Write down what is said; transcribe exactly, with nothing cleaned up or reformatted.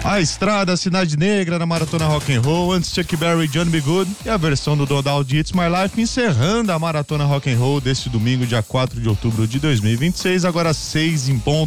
A Estrada, Cidade Negra na Maratona Rock and Roll, antes Chuck Berry e John B. Good e a versão do Dodal de It's My Life, encerrando a Maratona Rock and Roll deste domingo, dia quatro de outubro de dois mil e vinte e seis, agora seis em ponto.